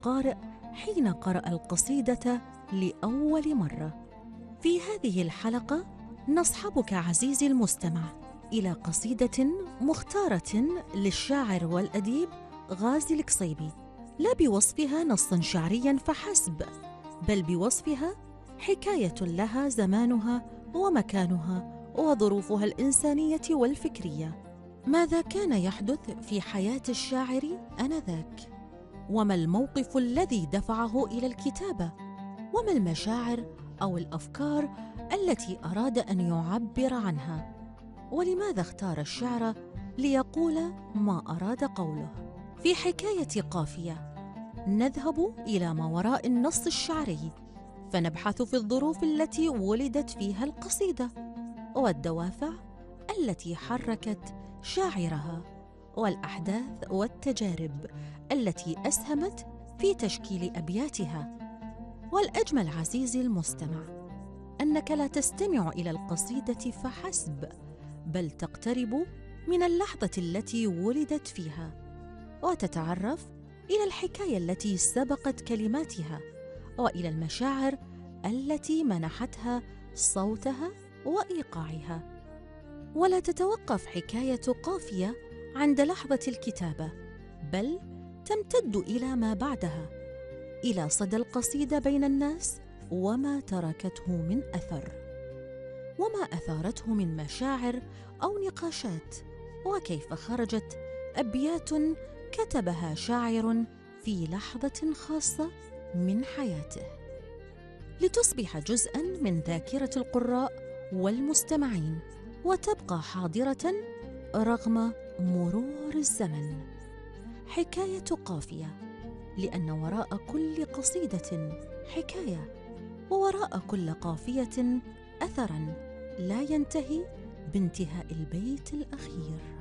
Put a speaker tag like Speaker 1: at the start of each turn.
Speaker 1: القارئ حين قرأ القصيدة لأول مرة. في هذه الحلقة نصحبك عزيزي المستمع إلى قصيدة مختارة للشاعر والأديب غازي القصيبي، لا بوصفها نصاً شعرياً فحسب، بل بوصفها حكاية لها زمانها ومكانها وظروفها الإنسانية والفكرية. ماذا كان يحدث في حياة الشاعر آنذاك؟ وما الموقف الذي دفعه إلى الكتابة؟ وما المشاعر أو الأفكار التي أراد أن يعبر عنها؟ ولماذا اختار الشعر ليقول ما أراد قوله؟ في حكاية قافية نذهب إلى ما وراء النص الشعري، فنبحث في الظروف التي ولدت فيها القصيدة، والدوافع التي حركت شاعرها، والأحداث والتجارب التي أسهمت في تشكيل أبياتها. والأجمل عزيزي المستمع أنك لا تستمع إلى القصيدة فحسب، بل تقترب من اللحظة التي ولدت فيها، وتتعرف إلى الحكاية التي سبقت كلماتها، وإلى المشاعر التي منحتها صوتها وإيقاعها. ولا تتوقف حكاية قافية عند لحظة الكتابة، بل تمتد إلى ما بعدها، إلى صدى القصيدة بين الناس وما تركته من أثر، وما أثارته من مشاعر أو نقاشات، وكيف خرجت أبيات كتبها شاعر في لحظة خاصة من حياته، لتصبح جزءاً من ذاكرة القراء والمستمعين، وتبقى حاضرة رغم مرور الزمن. حكاية قافية، لأن وراء كل قصيدة حكاية، ووراء كل قافية أثراً لا ينتهي بانتهاء البيت الأخير.